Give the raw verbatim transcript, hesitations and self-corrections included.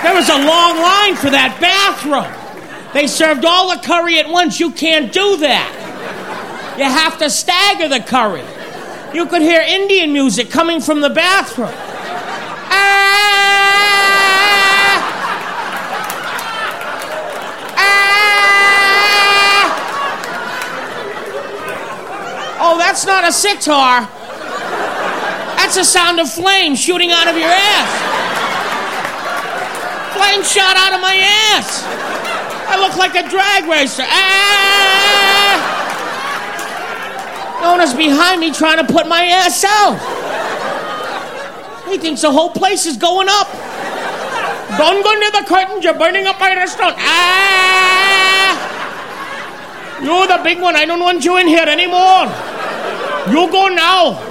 There was a long line for that bathroom. They served all the curry at once. You can't do that. You have to stagger the curry. You could hear Indian music coming from the bathroom. Ah! Ah! Oh, that's not a sitar. That's the sound of flame shooting out of your ass. Flame shot out of my ass. I look like a drag racer. Ah! Nona's behind me trying to put my ass out. He thinks the whole place is going up. Don't go near the curtains. You're burning up my restaurant. Ah! You're the big one. I don't want you in here anymore. You go now.